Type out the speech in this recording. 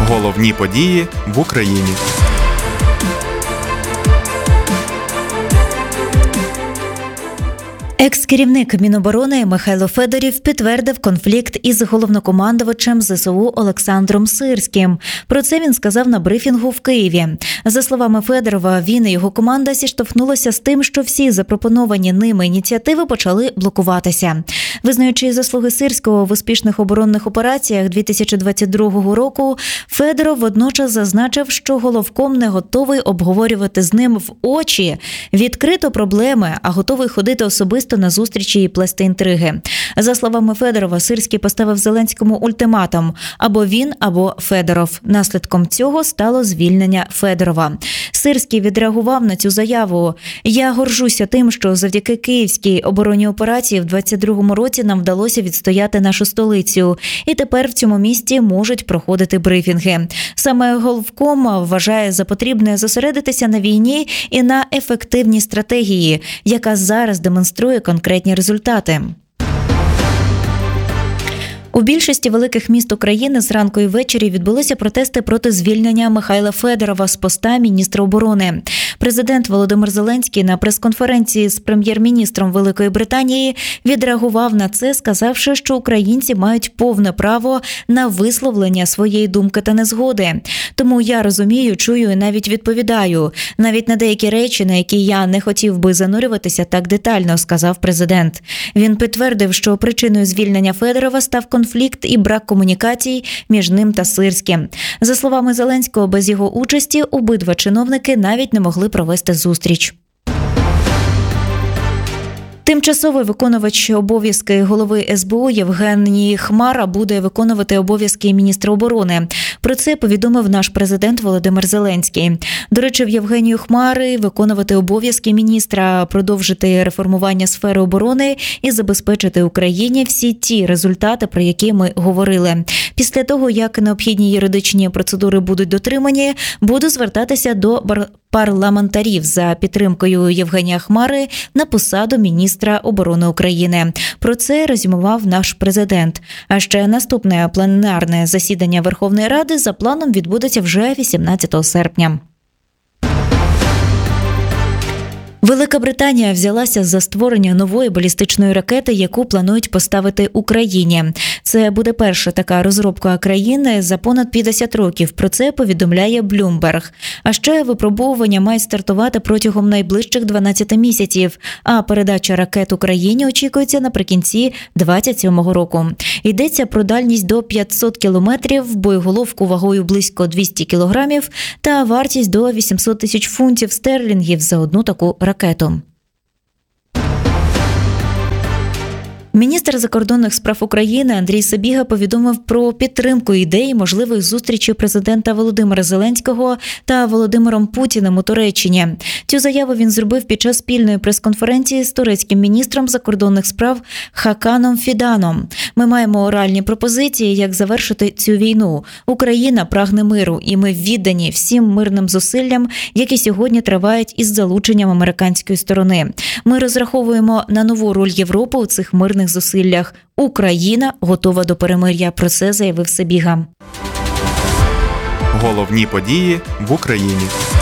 Головні події в Україні. Екс-керівник Міноборони Михайло Федоров підтвердив конфлікт із головнокомандувачем ЗСУ Олександром Сирським. Про це він сказав на брифінгу в Києві. За словами Федорова, він і його команда зіштовхнулися з тим, що всі запропоновані ними ініціативи почали блокуватися. Визнаючи заслуги Сирського в успішних оборонних операціях 2022 року, Федоров водночас зазначив, що головком не готовий обговорювати з ним в очі відкрито проблеми, а готовий ходити особисто на зустрічі і плести інтриги. За словами Федорова, Сирський поставив Зеленському ультиматум – або він, або Федоров. Наслідком цього стало звільнення Федорова. Сирський відреагував на цю заяву. «Я горжуся тим, що завдяки київській оборонній операції в 2022 році нам вдалося відстояти нашу столицю. І тепер в цьому місті можуть проходити брифінги. Саме головком вважає за потрібне зосередитися на війні і на ефективній стратегії, яка зараз демонструє конкретні результати». У більшості великих міст України зранку і ввечері відбулися протести проти звільнення Михайла Федорова з поста міністра оборони. Президент Володимир Зеленський на прес-конференції з прем'єр-міністром Великої Британії відреагував на це, сказавши, що українці мають повне право на висловлення своєї думки та незгоди. Тому я розумію, чую і навіть відповідаю. Навіть на деякі речі, на які я не хотів би занурюватися так детально, сказав президент. Він підтвердив, що причиною звільнення Федорова став конфлікт і брак комунікацій між ним та Сирським. За словами Зеленського, без його участі обидва чиновники навіть не могли провести зустріч. Тимчасовий виконувач обов'язки голови СБУ Євгеній Хмара буде виконувати обов'язки міністра оборони. Про це повідомив наш президент Володимир Зеленський. До речі, в Євгенію Хмари виконувати обов'язки міністра, продовжити реформування сфери оборони і забезпечити Україні всі ті результати, про які ми говорили. Після того, як необхідні юридичні процедури будуть дотримані, буду звертатися до парламентарів за підтримкою Євгенія Хмари на посаду міністра оборони України. Про це резюмував наш президент. А ще наступне пленарне засідання Верховної Ради за планом відбудеться вже 18 серпня. Велика Британія взялася за створення нової балістичної ракети, яку планують поставити Україні. Це буде перша така розробка країни за понад 50 років. Про це повідомляє Bloomberg. А ще випробовування мають стартувати протягом найближчих 12 місяців, а передача ракет Україні очікується наприкінці 2027 року. Йдеться про дальність до 500 кілометрів, боєголовку вагою близько 200 кілограмів та вартість до 800 тисяч фунтів стерлінгів за одну таку ракету. Міністр закордонних справ України Андрій Сибіга повідомив про підтримку ідеї можливої зустрічі президента Володимира Зеленського та Володимиром Путіним у Туреччині. Цю заяву він зробив під час спільної прес-конференції з турецьким міністром закордонних справ Хаканом Фіданом. Ми маємо реальні пропозиції, як завершити цю війну. Україна прагне миру, і ми віддані всім мирним зусиллям, які сьогодні тривають із залученням американської сторони. Ми розраховуємо на нову роль Європи у цих мирних зусиллях. Україна готова до перемир'я, про це заявив Сибіга. Головні події в Україні.